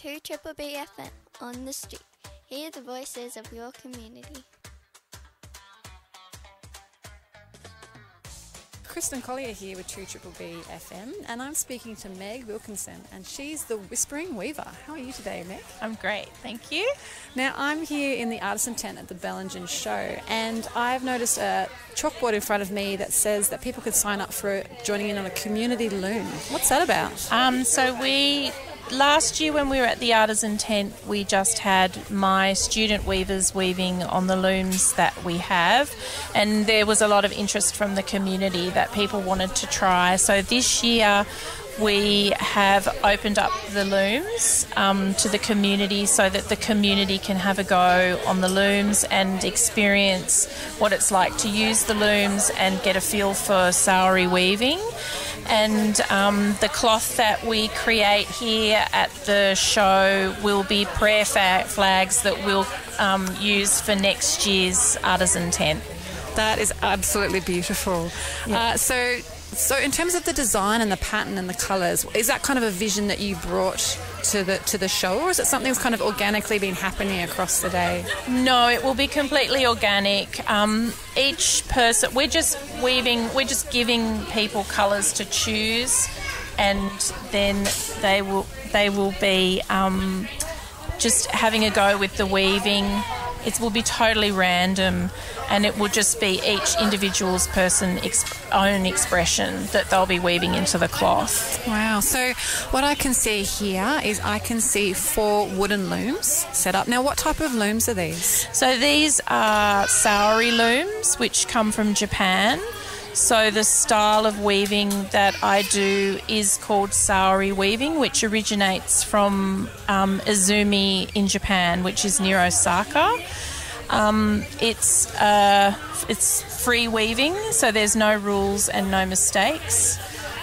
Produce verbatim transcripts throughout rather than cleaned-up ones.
two Triple B F M on the street. Hear the voices of your community. Kristen Collier here with two Triple B F M, and I'm speaking to Meg Wilkinson, and she's the Whispering Weaver. How are you today, Meg? I'm great, thank you. Now, I'm here in the Artisan Tent at the Bellingen Show, and I've noticed a chalkboard in front of me that says that people could sign up for joining in on a community loom. What's that about? Um, so we... Last year when we were at the Artisan Tent, we just had my student weavers weaving on the looms that we have, and there was a lot of interest from the community that people wanted to try. So this year we have opened up the looms um, to the community so that the community can have a go on the looms and experience what it's like to use the looms and get a feel for Saori weaving. And um, the cloth that we create here at the show will be prayer fa- flags that we'll um, use for next year's Artisan Tent. That is absolutely beautiful. Yeah. Uh, so, so in terms of the design and the pattern and the colours, is that kind of a vision that you brought to the to the show, or is it something that's kind of organically been happening across the day? No, it will be completely organic. Um, each person, we're just weaving, we're just giving people colours to choose, and then they will they will be um, just having a go with the weaving. It will be totally random, and it will just be each individual's person exp- own expression that they'll be weaving into the cloth. Wow. So what I can see here is I can see four wooden looms set up. Now, what type of looms are these? So these are Saori looms, which come from Japan. So the style of weaving that I do is called Saori weaving, which originates from um, Izumi in Japan, which is near Osaka. Um, it's uh, it's free weaving, so there's no rules and no mistakes.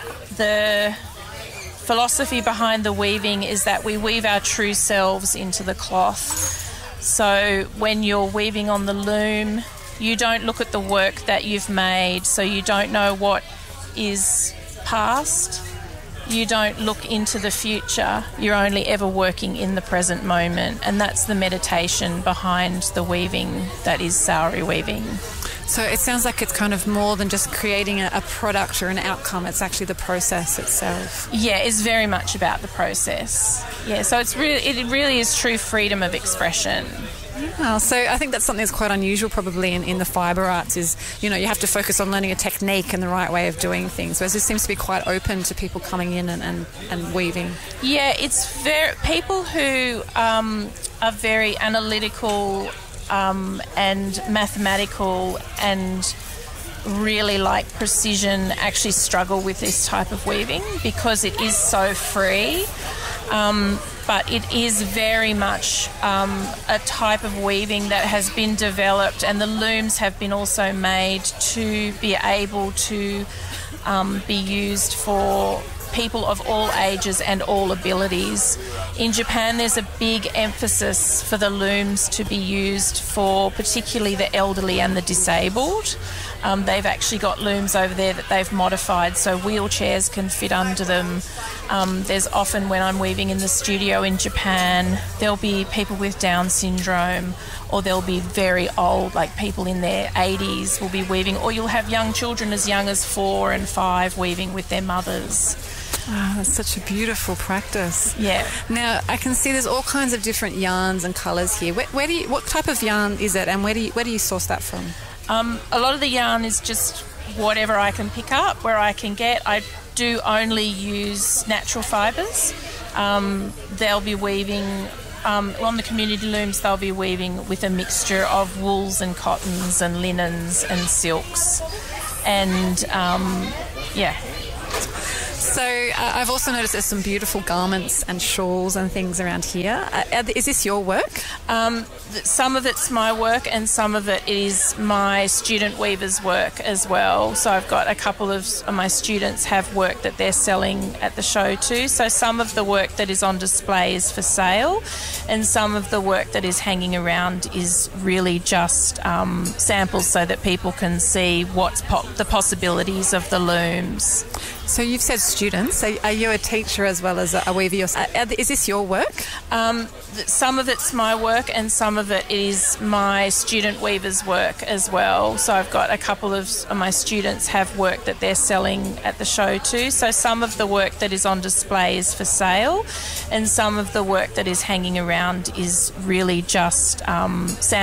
The philosophy behind the weaving is that we weave our true selves into the cloth. So when you're weaving on the loom, you don't look at the work that you've made, so you don't know what is past. You don't look into the future. You're only ever working in the present moment, and that's the meditation behind the weaving that is Saori weaving. So it sounds like it's kind of more than just creating a, a product or an outcome. It's actually the process itself. Yeah, it's very much about the process. Yeah, so it's really, it really is true freedom of expression. Yeah, so I think that's something that's quite unusual probably in, in the fibre arts is, you know, you have to focus on learning a technique and the right way of doing things, whereas this seems to be quite open to people coming in and, and, and weaving. Yeah, it's very... People who um, are very analytical um, and mathematical and really like precision actually struggle with this type of weaving because it is so free. Um, but it is very much um, a type of weaving that has been developed, and the looms have been also made to be able to um, be used for people of all ages and all abilities. In Japan, there's a big emphasis for the looms to be used for particularly the elderly and the disabled. Um, they've actually got looms over there that they've modified so wheelchairs can fit under them. Um, there's often, when I'm weaving in the studio in Japan, there'll be people with Down syndrome, or there'll be very old, like people in their eighties will be weaving, or you'll have young children as young as four and five weaving with their mothers. Oh, that's such a beautiful practice. Yeah. Now, I can see there's all kinds of different yarns and colours here. Where, where do you, what type of yarn is it, and where do you, where do you source that from? Um, a lot of the yarn is just whatever I can pick up, where I can get. I do only use natural fibres. Um, they'll be weaving, um, on the community looms, they'll be weaving with a mixture of wools and cottons and linens and silks. And, um, yeah. So uh, I've also noticed there's some beautiful garments and shawls and things around here. Uh, is this your work? Um, some of it's my work and some of it is my student weavers' work as well. So I've got a couple of my students have work that they're selling at the show too. So some of the work that is on display is for sale, and some of the work that is hanging around is really just um, samples so that people can see what's po- the possibilities of the looms. So you've said students. Are, are you a teacher as well as a, a weaver yourself? Uh, is this your work? Um, th- some of it's my work and some of it is my student weavers' work as well. So I've got a couple of s- my students have work that they're selling at the show too. So some of the work that is on display is for sale and some of the work that is hanging around is really just um,